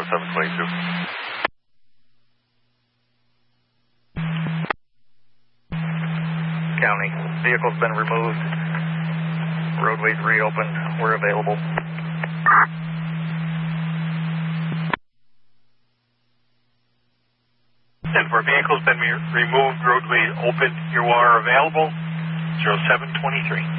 0722. County, vehicle's been removed. Roadway's reopened. We're available. 10-4, vehicle's been removed. Roadway open. You are available. 0723.